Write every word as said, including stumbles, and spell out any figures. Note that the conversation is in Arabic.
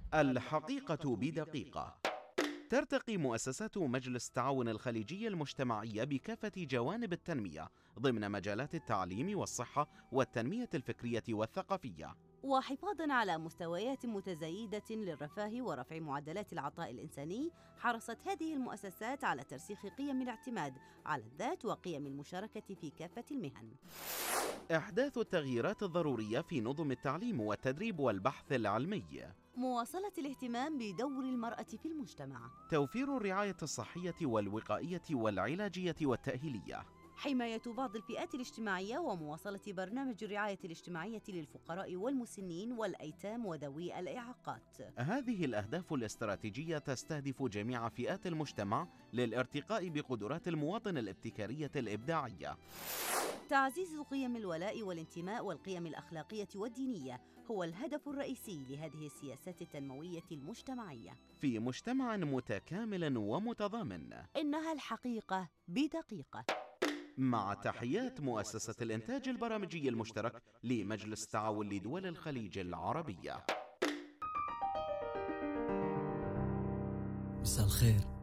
الحقيقة بدقيقة. ترتقي مؤسسات مجلس التعاون الخليجي المجتمعية بكافة جوانب التنمية ضمن مجالات التعليم والصحة والتنمية الفكرية والثقافية، وحفاظاً على مستويات متزايدة للرفاه ورفع معدلات العطاء الإنساني. حرصت هذه المؤسسات على ترسيخ قيم الاعتماد على الذات وقيم المشاركة في كافة المهن. إحداث التغييرات الضرورية في نظم التعليم والتدريب والبحث العلمي، مواصلة الاهتمام بدور المرأة في المجتمع، توفير الرعاية الصحية والوقائية والعلاجية والتأهيلية، حماية بعض الفئات الاجتماعية ومواصلة برنامج الرعاية الاجتماعية للفقراء والمسنين والأيتام وذوي الإعاقات. هذه الأهداف الاستراتيجية تستهدف جميع فئات المجتمع للارتقاء بقدرات المواطن الابتكارية الإبداعية. تعزيز قيم الولاء والانتماء والقيم الأخلاقية والدينية هو الهدف الرئيسي لهذه السياسات التنموية المجتمعية في مجتمع متكامل ومتضامن. إنها الحقيقة بدقيقة. مع تحيات مؤسسة الإنتاج البرامجي المشترك لمجلس التعاون لدول الخليج العربية. مساء الخير.